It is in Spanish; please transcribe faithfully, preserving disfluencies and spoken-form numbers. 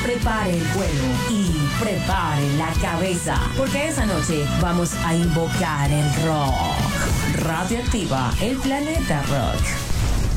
prepare el cuerpo y prepare la cabeza, porque esa noche vamos a invocar el rock. Radioactiva, el planeta rock.